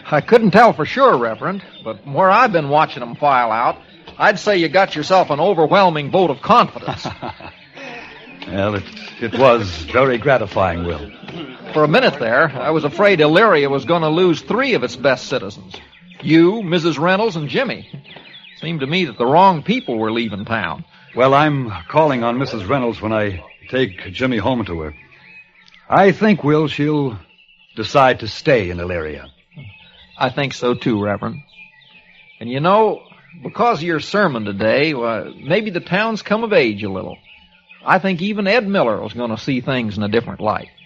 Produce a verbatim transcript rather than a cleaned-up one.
I couldn't tell for sure, Reverend, but from where I've been watching them file out, I'd say you got yourself an overwhelming vote of confidence. Well, it, it was very gratifying, Will. For a minute there, I was afraid Elyria was going to lose three of its best citizens. You, Missus Reynolds, and Jimmy. Seemed to me that the wrong people were leaving town. Well, I'm calling on Missus Reynolds when I take Jimmy home to her. I think, Will, she'll decide to stay in Elyria. I think so, too, Reverend. And you know, because of your sermon today, well, maybe the town's come of age a little. I think even Ed Miller was going to see things in a different light.